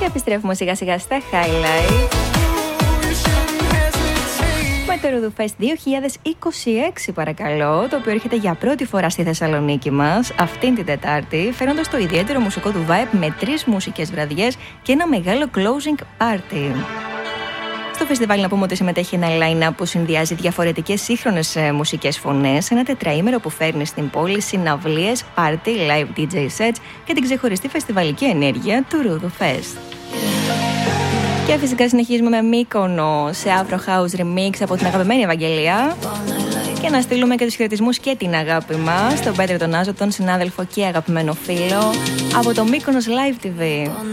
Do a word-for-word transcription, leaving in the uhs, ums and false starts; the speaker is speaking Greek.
Επιστρέφουμε σιγά σιγά στα highlight με το Ρουδουφest δύο χιλιάδες είκοσι έξι, παρακαλώ, το οποίο έρχεται για πρώτη φορά στη Θεσσαλονίκη μας αυτήν την Τετάρτη, φέροντας το ιδιαίτερο μουσικό του vibe με τρεις μουσικές βραδιές και ένα μεγάλο closing party. Στο φεστιβάλ να πούμε ότι συμμετέχει ένα line-up που συνδυάζει διαφορετικές σύγχρονες μουσικές φωνές, ένα τετραήμερο που φέρνει στην πόλη συναυλίες, party, live ντι τζέι sets και την ξεχωριστή φεστιβαλική ενέργεια του Ρουδουφest. Και φυσικά συνεχίζουμε με Μύκονο σε Afro House Remix από την αγαπημένη Ευαγγελία. Και να στείλουμε και τους χαιρετισμούς και την αγάπη μας στον Πέτρο τον Άζο, τον συνάδελφο και αγαπημένο φίλο από το Μύκονος Live τι βι.